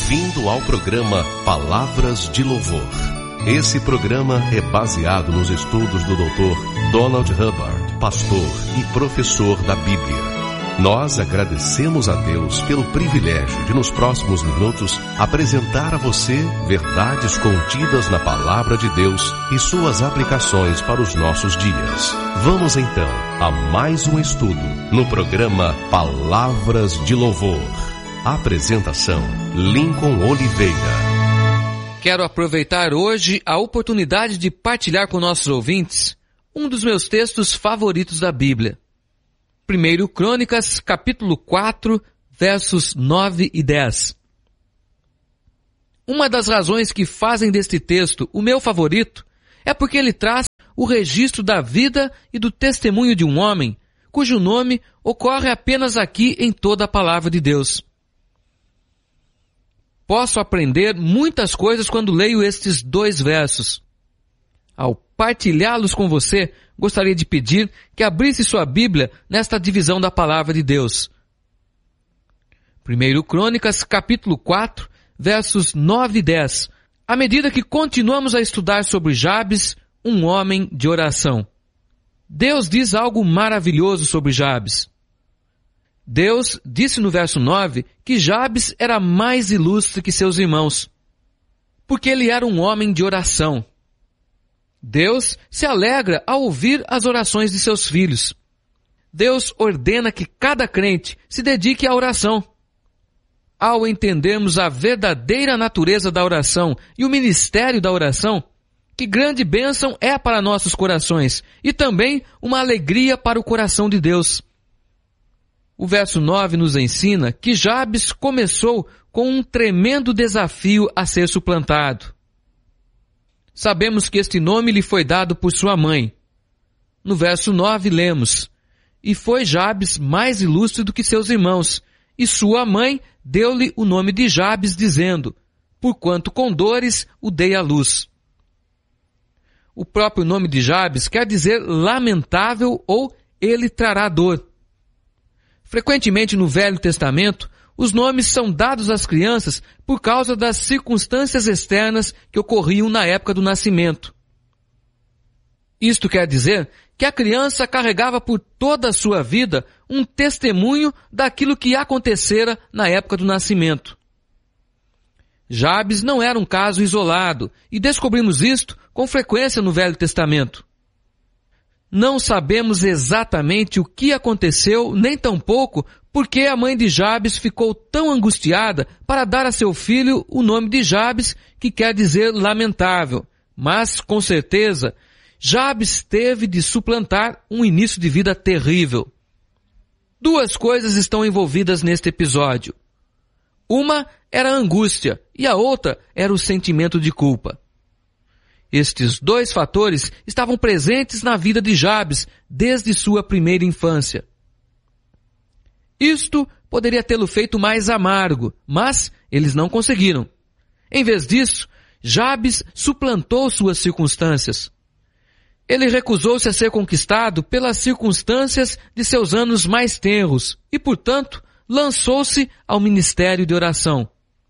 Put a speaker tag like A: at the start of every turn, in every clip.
A: Bem-vindo ao programa Palavras de Louvor. Esse programa é baseado nos estudos do Dr. Donald Hubbard, pastor e professor da Bíblia. Nós agradecemos a Deus pelo privilégio de, nos próximos minutos, apresentar a você verdades contidas na Palavra de Deus e suas aplicações para os nossos dias. Vamos então a mais um estudo no programa Palavras de Louvor. Apresentação: Lincoln Oliveira.
B: Quero aproveitar hoje a oportunidade de partilhar com nossos ouvintes um dos meus textos favoritos da Bíblia. 1 Crônicas, capítulo 4, versos 9 e 10. Uma das razões que fazem deste texto o meu favorito é porque ele traz o registro da vida e do testemunho de um homem cujo nome ocorre apenas aqui em toda a palavra de Deus. Posso aprender muitas coisas quando leio estes dois versos. Ao partilhá-los com você, gostaria de pedir que abrisse sua Bíblia nesta divisão da Palavra de Deus. 1 Crônicas, capítulo 4, versos 9 e 10. À medida que continuamos a estudar sobre Jabes, um homem de oração. Deus diz algo maravilhoso sobre Jabes. Deus disse no verso 9 que Jabes era mais ilustre que seus irmãos, porque ele era um homem de oração. Deus se alegra ao ouvir as orações de seus filhos. Deus ordena que cada crente se dedique à oração. Ao entendermos a verdadeira natureza da oração e o ministério da oração, que grande bênção é para nossos corações e também uma alegria para o coração de Deus. O verso 9 nos ensina que Jabes começou com um tremendo desafio a ser suplantado. Sabemos que este nome lhe foi dado por sua mãe. No verso 9 lemos: E foi Jabes mais ilustre do que seus irmãos, e sua mãe deu-lhe o nome de Jabes, dizendo: Porquanto com dores o dei à luz. O próprio nome de Jabes quer dizer lamentável ou ele trará dor. Frequentemente no Velho Testamento, os nomes são dados às crianças por causa das circunstâncias externas que ocorriam na época do nascimento. Isto quer dizer que a criança carregava por toda a sua vida um testemunho daquilo que acontecera na época do nascimento. Jabes não era um caso isolado, e descobrimos isto com frequência no Velho Testamento. Não sabemos exatamente o que aconteceu, nem tampouco porque a mãe de Jabes ficou tão angustiada para dar a seu filho o nome de Jabes, que quer dizer lamentável. Mas, com certeza, Jabes teve de suplantar um início de vida terrível. Duas coisas estão envolvidas neste episódio. Uma era a angústia e a outra era o sentimento de culpa. Estes dois fatores estavam presentes na vida de Jabes desde sua primeira infância. Isto poderia tê-lo feito mais amargo, mas eles não conseguiram. Em vez disso, Jabes suplantou suas circunstâncias. Ele recusou-se a ser conquistado pelas circunstâncias de seus anos mais tenros e, portanto, lançou-se ao ministério de oração.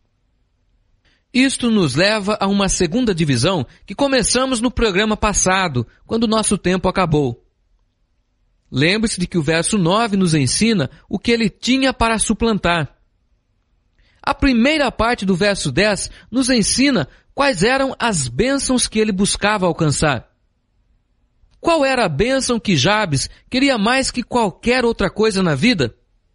B: Isto nos leva a uma segunda divisão que começamos no programa passado, quando nosso tempo acabou. Lembre-se de que o verso 9 nos ensina o que ele tinha para suplantar. A primeira parte do verso 10 nos ensina quais eram as bênçãos que ele buscava alcançar. Qual era a bênção que Jabes queria mais que qualquer outra coisa na vida?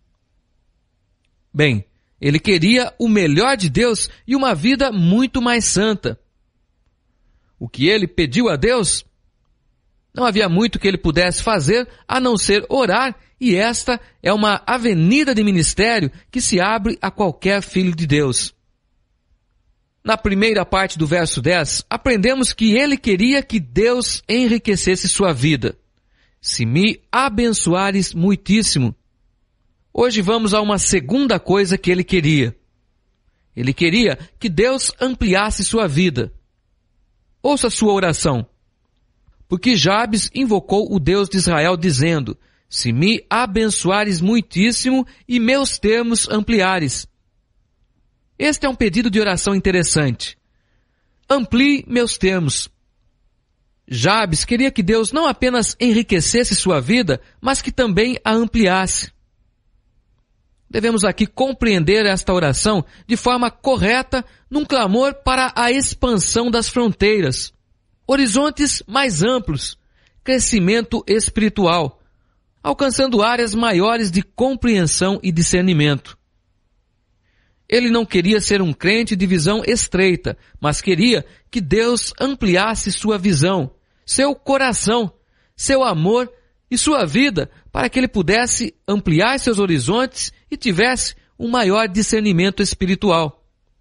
B: Bem, ele queria o melhor de Deus e uma vida muito mais santa. O que ele pediu a Deus? Não havia muito que ele pudesse fazer a não ser orar, e esta é uma avenida de ministério que se abre a qualquer filho de Deus. Na primeira parte do verso 10, aprendemos que ele queria que Deus enriquecesse sua vida. Se me abençoares muitíssimo. Hoje vamos a uma segunda coisa que ele queria. Ele queria que Deus ampliasse sua vida. Ouça sua oração. Porque Jabes invocou o Deus de Israel dizendo: se me abençoares muitíssimo e meus termos ampliares. Este é um pedido de oração interessante. Amplie meus termos. Jabes queria que Deus não apenas enriquecesse sua vida, mas que também a ampliasse. Devemos aqui compreender esta oração de forma correta num clamor para a expansão das fronteiras, horizontes mais amplos, crescimento espiritual, alcançando áreas maiores de compreensão e discernimento. Ele não queria ser um crente de visão estreita, mas queria que Deus ampliasse sua visão, seu coração, seu amor e sua vida, para que ele pudesse ampliar seus horizontes e tivesse um maior discernimento espiritual.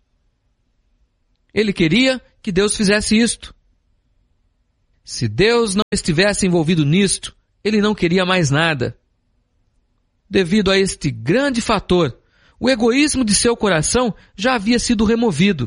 B: Ele queria que Deus fizesse isto. Se Deus não estivesse envolvido nisto, ele não queria mais nada. Devido a este grande fator, o egoísmo de seu coração já havia sido removido.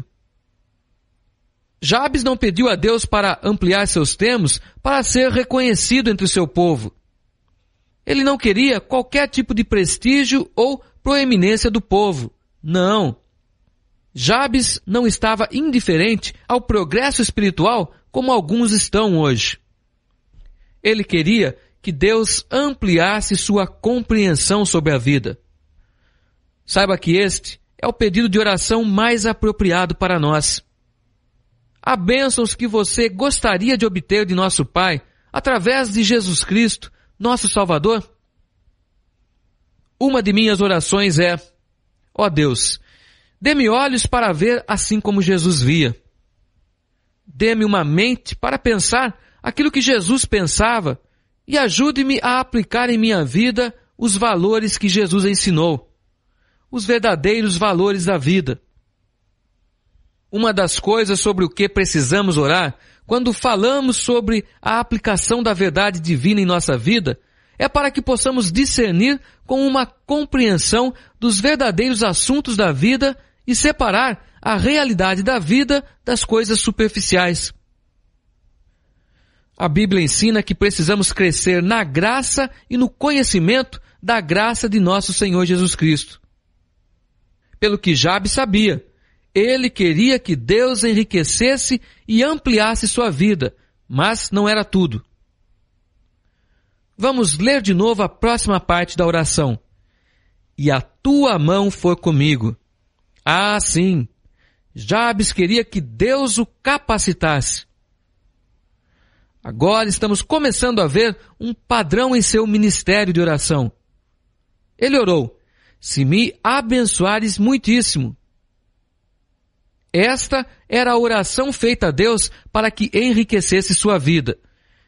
B: Jabes não pediu a Deus para ampliar seus termos para ser reconhecido entre o seu povo. Ele não queria qualquer tipo de prestígio ou proeminência do povo. Não. Jabes não estava indiferente ao progresso espiritual como alguns estão hoje. Ele queria que Deus ampliasse sua compreensão sobre a vida. Saiba que este é o pedido de oração mais apropriado para nós. Há bênçãos que você gostaria de obter de nosso Pai através de Jesus Cristo, nosso Salvador? Uma de minhas orações é: ó Deus, dê-me olhos para ver assim como Jesus via. Dê-me uma mente para pensar aquilo que Jesus pensava e ajude-me a aplicar em minha vida os valores que Jesus ensinou, os verdadeiros valores da vida. Uma das coisas sobre o que precisamos orar, quando falamos sobre a aplicação da verdade divina em nossa vida, é para que possamos discernir com uma compreensão dos verdadeiros assuntos da vida e separar a realidade da vida das coisas superficiais. A Bíblia ensina que precisamos crescer na graça e no conhecimento da graça de nosso Senhor Jesus Cristo. Pelo que Jabes sabia, ele queria que Deus enriquecesse e ampliasse sua vida, mas não era tudo. Vamos ler de novo a próxima parte da oração. E a tua mão foi comigo. Ah, sim. Jabes queria que Deus o capacitasse. Agora estamos começando a ver um padrão em seu ministério de oração. Ele orou: se me abençoares muitíssimo. Esta era a oração feita a Deus para que enriquecesse sua vida.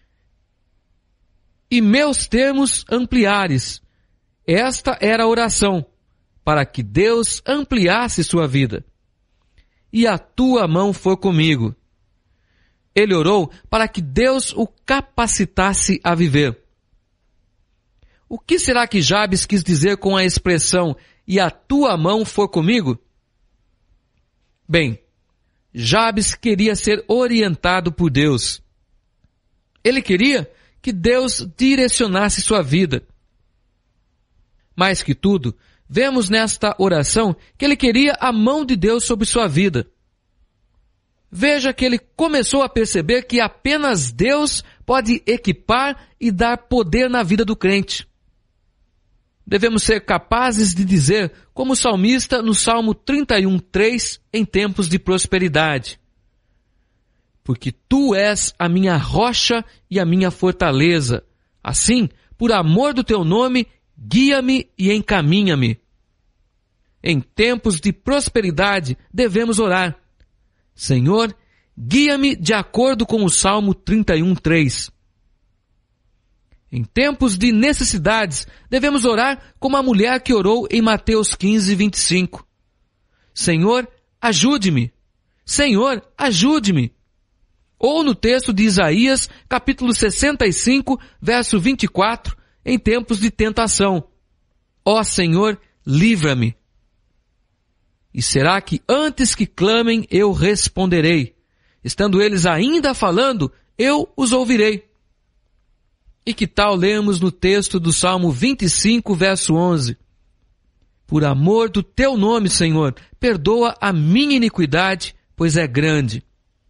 B: E meus termos ampliares. Esta era a oração para que Deus ampliasse sua vida. E a tua mão foi comigo. Ele orou para que Deus o capacitasse a viver. O que será que Jabes quis dizer com a expressão "e a tua mão foi comigo"? Bem, Jabes queria ser orientado por Deus. Ele queria que Deus direcionasse sua vida. Mais que tudo, vemos nesta oração que ele queria a mão de Deus sobre sua vida. Veja que ele começou a perceber que apenas Deus pode equipar e dar poder na vida do crente. Devemos ser capazes de dizer, como o salmista no Salmo 31:3, em tempos de prosperidade: porque tu és a minha rocha e a minha fortaleza. Assim, por amor do teu nome, guia-me e encaminha-me. Em tempos de prosperidade, devemos orar: Senhor, guia-me de acordo com o Salmo 31:3. Em tempos de necessidades, devemos orar como a mulher que orou em Mateus 15:25. Senhor, ajude-me. Senhor, ajude-me. Ou no texto de Isaías, capítulo 65, verso 24, em tempos de tentação: ó Senhor, livra-me. E será que antes que clamem, eu responderei? Estando eles ainda falando, eu os ouvirei. E que tal lermos no texto do Salmo 25, verso 11? Por amor do teu nome, Senhor, perdoa a minha iniquidade, pois é grande.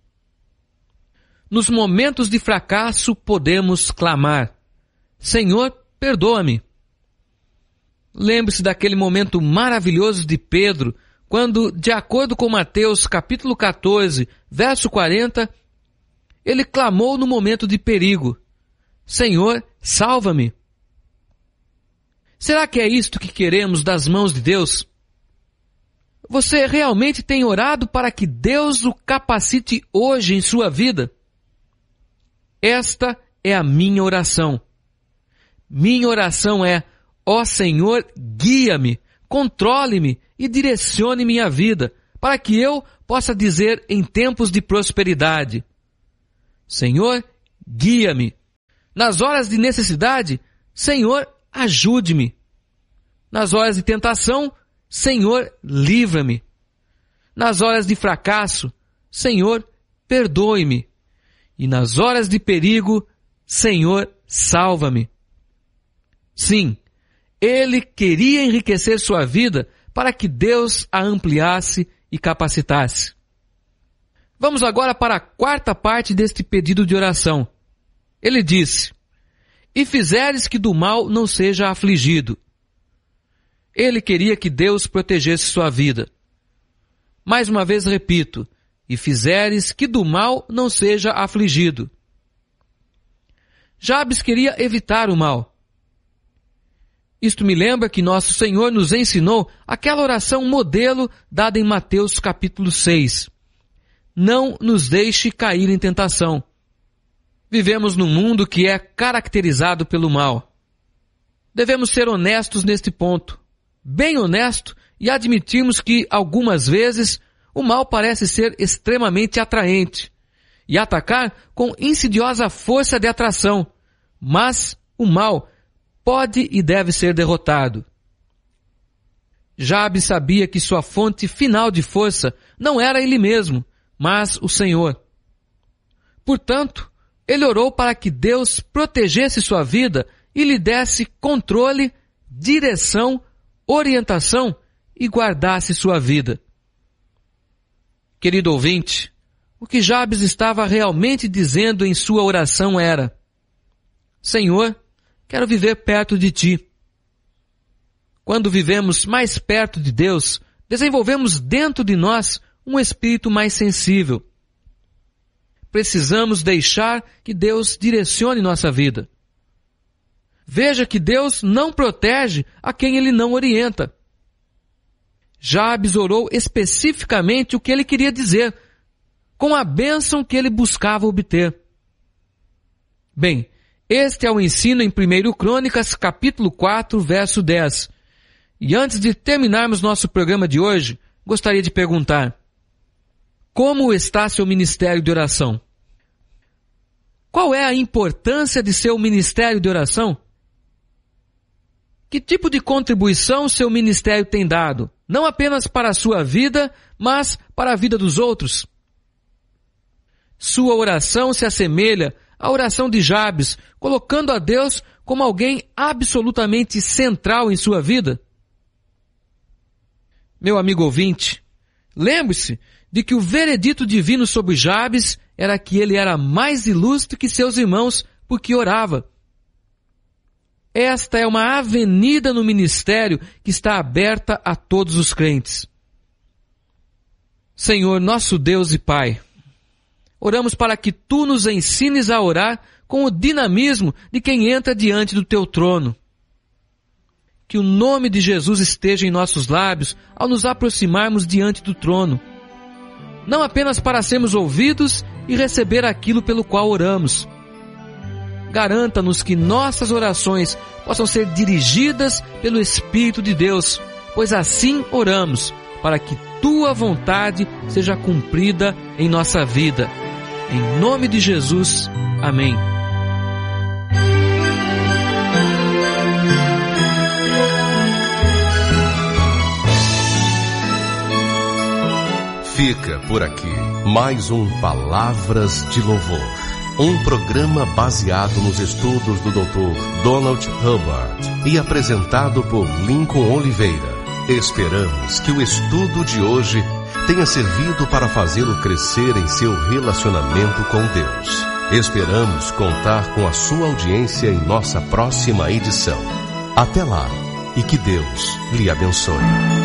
B: Nos momentos de fracasso podemos clamar: Senhor, perdoa-me. Lembre-se daquele momento maravilhoso de Pedro, quando, de acordo com Mateus capítulo 14, verso 40, ele clamou no momento de perigo: Senhor, salva-me. Será que é isto que queremos das mãos de Deus? Você realmente tem orado para que Deus o capacite hoje em sua vida? Esta é a minha oração. Minha oração é: ó Senhor, guia-me, controle-me e direcione minha vida, para que eu possa dizer em tempos de prosperidade: Senhor, guia-me. Nas horas de necessidade, Senhor, ajude-me. Nas horas de tentação, Senhor, livra-me. Nas horas de fracasso, Senhor, perdoe-me. E nas horas de perigo, Senhor, salva-me. Sim, ele queria enriquecer sua vida para que Deus a ampliasse e capacitasse. Vamos agora para a quarta parte deste pedido de oração. Ele disse: e fizeres que do mal não seja afligido. Ele queria que Deus protegesse sua vida. Mais uma vez repito: e fizeres que do mal não seja afligido. Jabes queria evitar o mal. Isto me lembra que nosso Senhor nos ensinou aquela oração modelo dada em Mateus capítulo 6. Não nos deixe cair em tentação. Vivemos num mundo que é caracterizado pelo mal. Devemos ser honestos neste ponto, bem honesto, e admitirmos que, algumas vezes, o mal parece ser extremamente atraente e atacar com insidiosa força de atração, mas o mal pode e deve ser derrotado. Jabes sabia que sua fonte final de força não era ele mesmo, mas o Senhor. Portanto, ele orou para que Deus protegesse sua vida e lhe desse controle, direção, orientação e guardasse sua vida. Querido ouvinte, o que Jabes estava realmente dizendo em sua oração era: Senhor, quero viver perto de Ti. Quando vivemos mais perto de Deus, desenvolvemos dentro de nós um espírito mais sensível. Precisamos deixar que Deus direcione nossa vida. Veja que Deus não protege a quem Ele não orienta. Jabes orou especificamente o que ele queria dizer, com a bênção que ele buscava obter. Bem, este é o ensino em 1 Crônicas, capítulo 4, verso 10. E antes de terminarmos nosso programa de hoje, gostaria de perguntar: como está seu ministério de oração? Qual é a importância de seu ministério de oração? Que tipo de contribuição seu ministério tem dado, não apenas para a sua vida, mas para a vida dos outros? Sua oração se assemelha à oração de Jabes, colocando a Deus como alguém absolutamente central em sua vida? Meu amigo ouvinte, lembre-se de que o veredito divino sobre Jabes era que ele era mais ilustre que seus irmãos porque orava. Esta é uma avenida no ministério que está aberta a todos os crentes. Senhor, nosso Deus e Pai, oramos para que Tu nos ensines a orar com o dinamismo de quem entra diante do Teu trono. Que o nome de Jesus esteja em nossos lábios ao nos aproximarmos diante do trono. Não apenas para sermos ouvidos e receber aquilo pelo qual oramos. Garanta-nos que nossas orações possam ser dirigidas pelo Espírito de Deus, pois assim oramos, para que Tua vontade seja cumprida em nossa vida. Em nome de Jesus. Amém.
A: Fica por aqui mais um Palavras de Louvor, um programa baseado nos estudos do Dr. Donald Hubbard e apresentado por Lincoln Oliveira. Esperamos que o estudo de hoje tenha servido para fazê-lo crescer em seu relacionamento com Deus. Esperamos contar com a sua audiência em nossa próxima edição. Até lá e que Deus lhe abençoe.